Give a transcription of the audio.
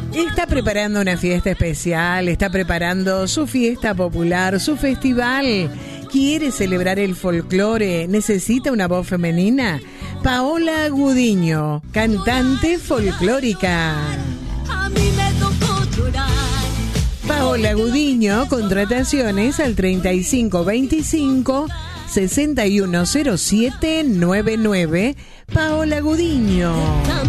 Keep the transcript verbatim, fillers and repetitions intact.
Está preparando una fiesta especial, está preparando su fiesta popular, su festival. ¿Quiere celebrar el folclore? ¿Necesita una voz femenina? Paola Gudiño, cantante folclórica. A mí me tocó llorar. Paola Gudiño, contrataciones al treinta y cinco veinticinco sesenta y uno cero siete noventa y nueve. Paola Gudiño.